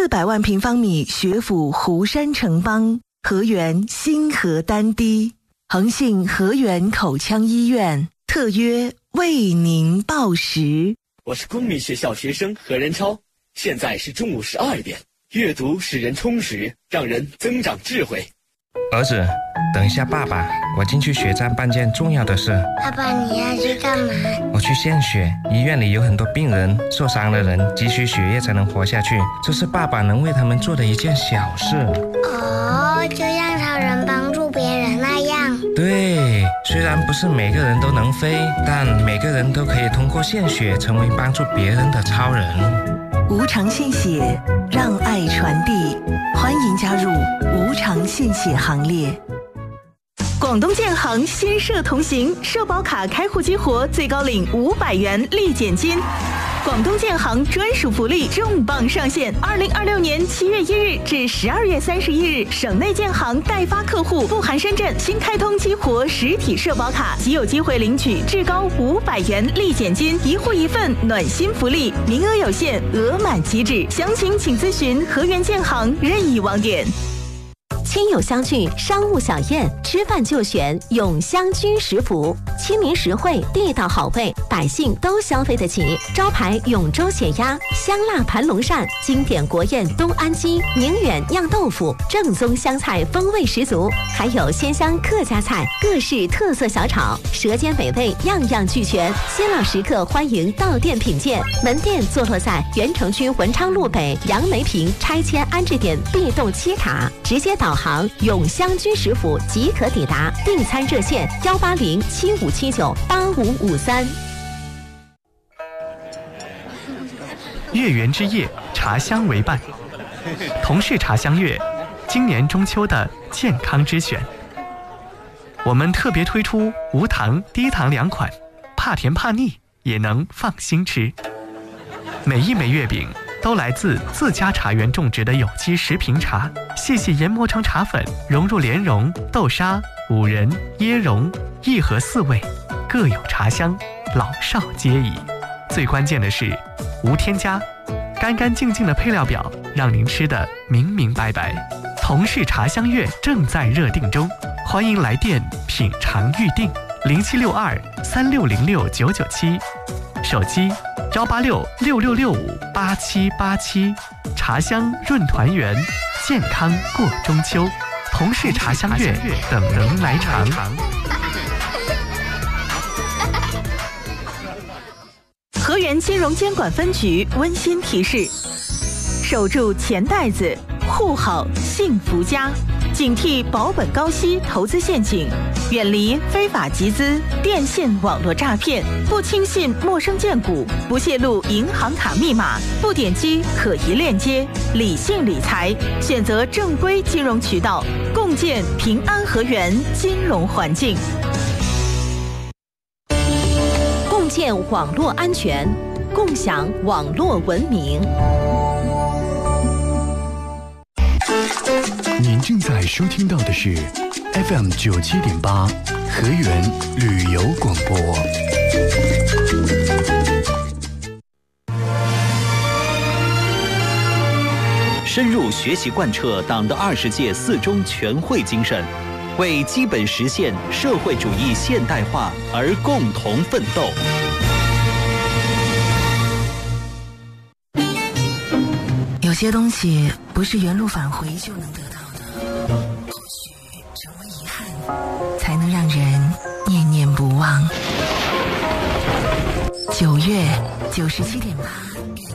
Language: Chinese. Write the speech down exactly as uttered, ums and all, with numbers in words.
四百万平方米学府湖山城邦，河源新河丹堤，恒信河源口腔医院特约为您报时。 我是公民学校学生何仁超，现在是中午十二点。阅读使人充实，让人增长智慧。 儿子，等一下爸爸，我进去血站办件重要的事。 爸爸，你要去干嘛？ 我去献血，医院里有很多病人，受伤的人急需血液才能活下去，这是爸爸能为他们做的一件小事。 哦，就像超人帮助别人那样。 对，虽然不是每个人都能飞，但每个人都可以通过献血成为帮助别人的超人。 无偿献血，让爱传递，欢迎加入无偿献血行列。广东建行新社同行，社保卡开户激活，最高领五百元立减金。广东建行专属福利重磅上线！二零二六年七月一日至十二月三十一日，省内建行代发客户不含深圳新开通激活实体社保卡，即有机会领取至高五百元立减金，一户一份暖心福利，名额有限，额满即止。详情请咨询河源建行任意网点。 亲友相聚，商务小宴，吃饭就选永香居食府，亲民实惠，地道好味，百姓都消费得起。招牌永州血鸭、香辣盘龙鳝，经典国宴东安鸡、宁远酿豆腐，正宗湘菜风味十足，还有鲜香客家菜，各式特色小炒，舌尖美味样样俱全。新老食客欢迎到店品鉴，门店坐落在原城区文昌路北杨梅坪拆迁安置点 B 栋七卡，直接导航永香居食府即可抵达，订餐热线幺八零七五七九八五五三。 月圆之夜，茶香为伴，同是茶香月，今年中秋的健康之选，我们特别推出无糖低糖两款，怕甜怕腻也能放心吃。每一枚月饼都来自自家茶园种植的有机食品茶，细细研磨成茶粉，融入莲蓉、豆沙、五仁、椰蓉，一盒四味，各有茶香，老少皆宜。最关键的是无添加，干干净净的配料表，让您吃得明明白白。同是茶香月正在热定中，欢迎来电品尝预定零七六二三六零六九九七，手机幺八六六六六五八七八七。茶香润团圆，健康过中秋，同是茶香月，等人来尝。 河源金融监管分局温馨提示：守住钱袋子，护好幸福家，警惕保本高息投资陷阱，远离非法集资、电信网络诈骗，不轻信陌生荐股，不泄露银行卡密码，不点击可疑链接，理性理财，选择正规金融渠道，共建平安河源金融环境。 共建网络安全，共享网络文明。 您正在收听到的是 F M 九七点八河源旅游广播。 深入学习贯彻党的二十届四中全会精神，为基本实现社会主义现代化而共同奋斗。 有些东西不是原路返回就能得到的，或许成为遗憾，才能让人念念不忘。九月九十七点八。